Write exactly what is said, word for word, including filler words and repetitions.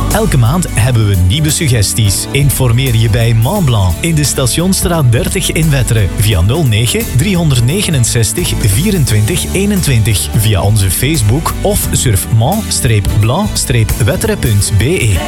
Elke maand hebben we nieuwe suggesties. Informeer je bij Mont Blanc in de Stationsstraat dertig in Wetteren via nul negen driehonderdnegenenzestig vierentwintig eenentwintig via onze Facebook of surf mont blanc wetteren punt be.